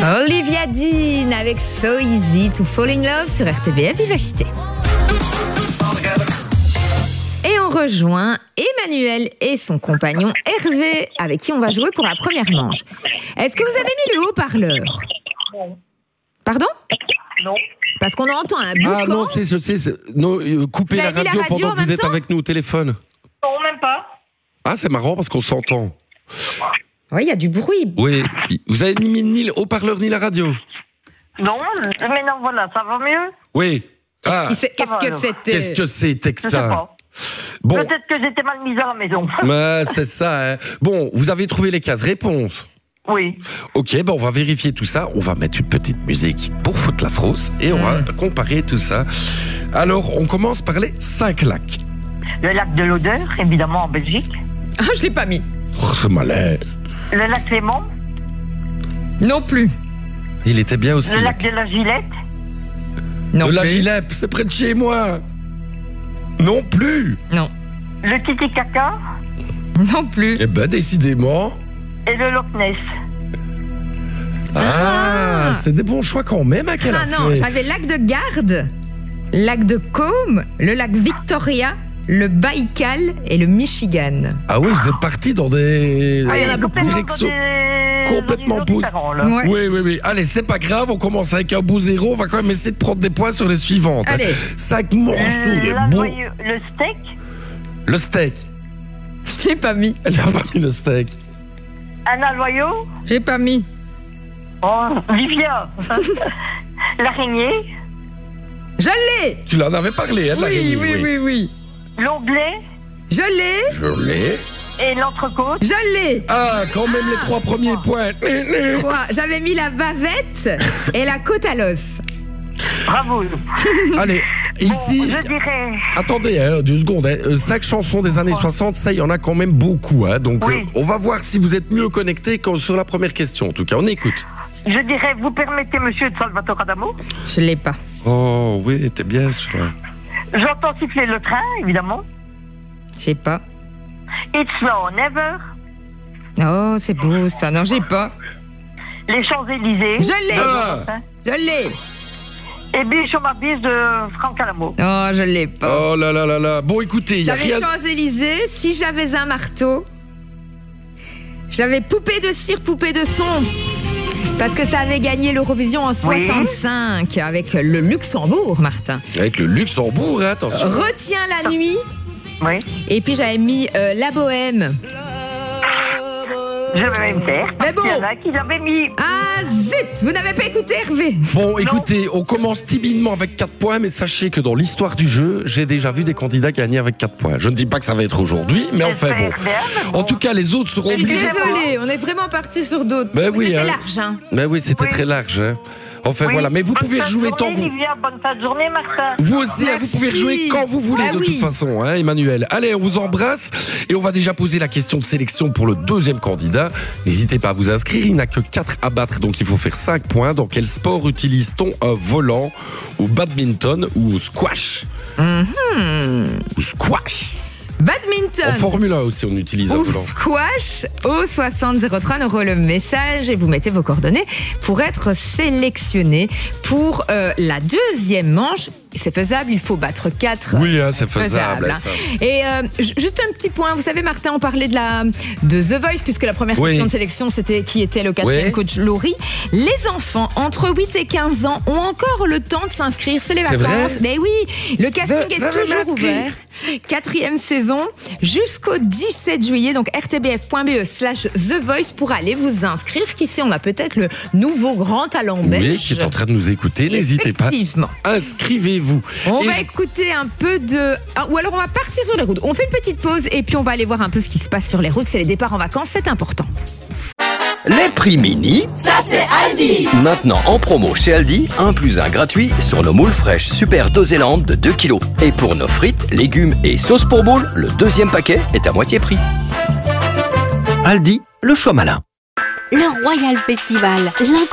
Olivia Dean avec So Easy to Fall in Love sur RTBF Vivacité. Et on rejoint Emmanuel et son compagnon Hervé, avec qui on va jouer pour la première manche. Est-ce que vous avez mis le haut-parleur? Non. Pardon? Non. Parce qu'on entend un boucan. Ah non, coupez la radio pendant que vous êtes avec nous au téléphone. Non, même pas. Ah, c'est marrant parce qu'on s'entend. Oui, il y a du bruit. Oui, vous avez ni mis ni le haut-parleur ni la radio? Non, mais non, voilà, ça va mieux. Oui. Ah, Qu'est-ce que c'était que Je sais ça? pas. Bon, Peut-être que j'étais mal mise à la maison. c'est ça. Hein. Bon, vous avez trouvé les cases réponses. Oui. Ok, on va vérifier tout ça. On va mettre une petite musique pour foutre la frousse et on va comparer tout ça. Alors, on commence par les 5 lacs. Le lac de l'Odeur, évidemment, en Belgique. Ah, je l'ai pas mis. Oh, c'est malin. Le lac Léman. Non plus. Il était bien aussi. Le lac de la Gillette. Non de la plus. Gilep, c'est près de chez moi. Non plus. Non. Le Titicaca. Non plus. Eh ben, décidément. Et le Loch Ness. Ah, c'est des bons choix quand même, à quel Ah non, j'avais lac de Garde, lac de Côme, le lac Victoria, le Baïkal et le Michigan. Ah oui, vous êtes partis dans des Ah, il y en a beaucoup. directions complètement pouces. Ouais. Oui. Allez, c'est pas grave, on commence avec un beau zéro. On va quand même essayer de prendre des points sur les suivantes. Allez. 5 morceaux de beaux. Le steak. Le steak. Je l'ai pas mis. Elle n'a pas mis le steak. Anna Loyau. J'ai pas mis. Oh, Vivia. L'araignée. Je l'ai. Tu l'en avais parlé, hein, de l'araignée, Oui. L'onglet. Je l'ai. Je l'ai. Et l'entrecôte. Je l'ai. Ah, quand même les 3 premiers points. 3. J'avais mis la bavette et la côte à l'os. Bravo. Allez, ici. Bon, je dirais. Attendez, 2 secondes. 5 chansons des années 60, ça, il y en a quand même beaucoup. Hein, donc, Oui. on va voir si vous êtes mieux connectés que sur la première question. En tout cas, on écoute. Je dirais, vous permettez, monsieur de Salvatore Adamo. Je l'ai pas. Oh, oui, t'es bien sûr. J'entends siffler le train, évidemment. J'ai pas. It's Now or Never. Oh, c'est beau ça. Non, j'ai pas. Les Champs-Élysées. Je l'ai. Ah. Je l'ai. Et Biche au Marbis de Franck Alamo. Oh, je l'ai pas. Oh là là là là. Bon, écoutez, il y a J'avais rien. Champs-Élysées, si j'avais un marteau. J'avais Poupée de cire, Poupée de son. Parce que ça avait gagné l'Eurovision en 65 avec le Luxembourg, Martin. Avec le Luxembourg, hein, attention. Retiens la nuit. Oui. Et puis j'avais mis La Bohème. Je vais me taire. Mais bon. Il y en a qui l'avaient mis. Ah zut, vous n'avez pas écouté Hervé. Bon, écoutez, on commence timidement avec 4 points, mais sachez que dans l'histoire du jeu, j'ai déjà vu des candidats gagner avec 4 points. Je ne dis pas que ça va être aujourd'hui, mais enfin bon. J'espère bien, mais bon. En tout cas, les autres seront Je suis obligés. désolée, on est vraiment parti sur d'autres. Ben oui, C'était hein. large, hein. Mais oui, c'était Oui. très large. Hein. Enfin Oui. voilà, mais vous Bonne pouvez fin de rejouer tant que journée, vous. Livia, bonne fin de journée, Martin. Vous aussi, hein, vous Merci. pouvez rejouer quand vous voulez, Bah de oui. toute façon, hein, Emmanuel. Allez, on vous embrasse et on va déjà poser la question de sélection pour le deuxième candidat. N'hésitez pas à vous inscrire, il n'a que 4 à battre, donc il faut faire 5 points. Dans quel sport utilise-t-on un volant? Au badminton ou au squash? Ou squash. En Badminton. Formule 1 aussi, on utilise un Ou volant. squash au 6003, nous le message et vous mettez vos coordonnées pour être sélectionné pour la deuxième manche. C'est faisable, il faut battre 4. Oui, hein, c'est faisable. hein. Ça. Et juste un petit point, vous savez Martin, on parlait de The Voice puisque la première Oui. question de sélection c'était qui était le quatrième Oui. coach Laurie. Les enfants entre 8 et 15 ans ont encore le temps de s'inscrire, c'est les C'est vacances. vrai Mais oui, le casting est toujours m'inscrire. ouvert. 4e saison jusqu'au 17 juillet, donc rtbf.be/The Voice pour aller vous inscrire. Qui sait, on a peut-être le nouveau grand talent belge. Oui, qui est en train de nous écouter, n'hésitez pas. Effectivement. Inscrivez-vous. On Et- va écouter un peu de... Ah, ou alors on va partir sur les routes. On fait une petite pause et puis on va aller voir un peu ce qui se passe sur les routes. C'est les départs en vacances, c'est important. Les prix mini, Ça c'est Aldi. maintenant en promo chez Aldi, 1 + 1 gratuit sur nos moules fraîches Super Doséland de 2 kg. Et pour nos frites, légumes et sauces pour moules, le deuxième paquet est à moitié prix. Aldi, le choix malin. Le Royal Festival, l'incroyable